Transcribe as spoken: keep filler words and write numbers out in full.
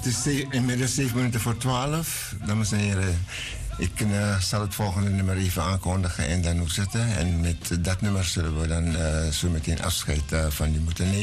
Het is ze- inmiddels zeven minuten voor twaalf. Dames en heren, ik uh, zal het volgende nummer even aankondigen en dan ook zetten. En met dat nummer zullen we dan uh, zo meteen afscheid uh, van u moeten nemen.